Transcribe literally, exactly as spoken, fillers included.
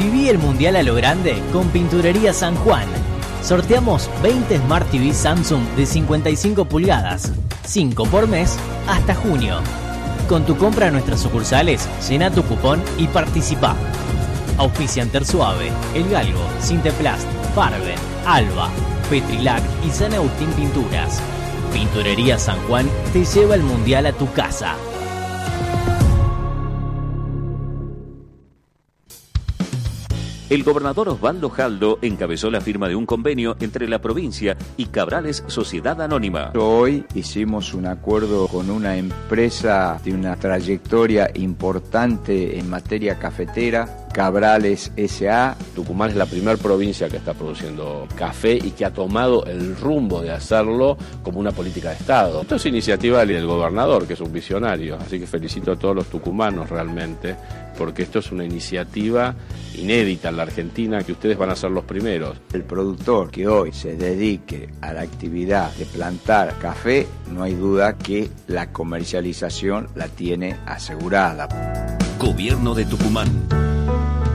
Viví el Mundial a lo grande con Pinturería San Juan. Sorteamos veinte Smart T V Samsung de cincuenta y cinco pulgadas, cinco por mes, hasta junio. Con tu compra en nuestras sucursales, llena tu cupón y participa. Auspician Tersuave, El Galgo, Sinteplast, Farben, Alba, Petrilac y San Agustín Pinturas. Pinturería San Juan te lleva el Mundial a tu casa. El gobernador Osvaldo Jaldo encabezó la firma de un convenio entre la provincia y Cabrales Sociedad Anónima. Hoy hicimos un acuerdo con una empresa de una trayectoria importante en materia cafetera, Cabrales S A Tucumán es la primera provincia que está produciendo café y que ha tomado el rumbo de hacerlo como una política de Estado. Esto es iniciativa del gobernador, que es un visionario, así que felicito a todos los tucumanos realmente, porque esto es una iniciativa inédita en la Argentina, que ustedes van a ser los primeros. El productor que hoy se dedique a la actividad de plantar café, no hay duda que la comercialización la tiene asegurada. Gobierno de Tucumán.